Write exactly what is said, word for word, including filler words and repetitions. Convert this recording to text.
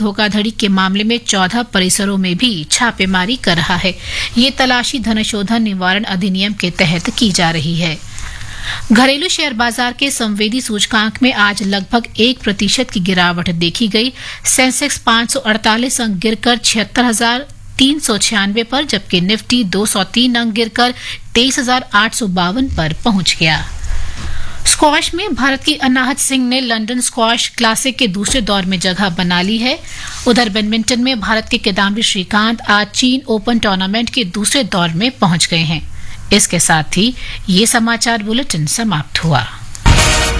धोखाधड़ी के मामले में चौदह परिसरों में भी छापेमारी कर रहा है। ये तलाशी धनशोधन निवारण अधिनियम के तहत की जा रही है। घरेलू शेयर बाजार के संवेदी सूचकांक में आज लगभग एक प्रतिशत की गिरावट देखी गई। सेंसेक्स पांच सौ अड़तालीस अंक गिरकर छिहत्तर हजार तीन सौ छियानवे पर, जबकि निफ्टी दो सौ तीन अंक गिरकर तेईस हजार आठ सौ बावन पर पहुंच गया। स्क्वॉश में भारत की अनाहत सिंह ने लंदन स्क्वॉश क्लासिक के दूसरे दौर में जगह बना ली है। उधर बैडमिंटन में भारत के किदाम्बी श्रीकांत आज चीन ओपन टूर्नामेंट के दूसरे दौर में पहुंच गए हैं। इसके साथ ही ये समाचार बुलेटिन समाप्त हुआ।